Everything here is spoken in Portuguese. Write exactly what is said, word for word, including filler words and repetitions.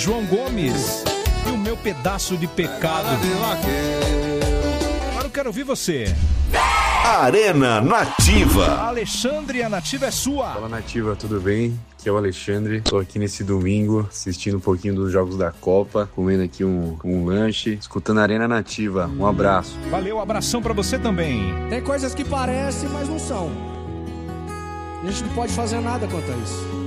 João Gomes e o meu pedaço de pecado. Agora eu quero ouvir você. Arena Nativa. Alexandre, a Nativa é sua. Fala, Nativa, tudo bem? Aqui é o Alexandre. Tô aqui nesse domingo assistindo um pouquinho dos jogos da Copa, comendo aqui um, um lanche, escutando a Arena Nativa. Um abraço. Valeu, abração pra você também. Tem coisas que parecem, mas não são. A gente não pode fazer nada quanto a isso.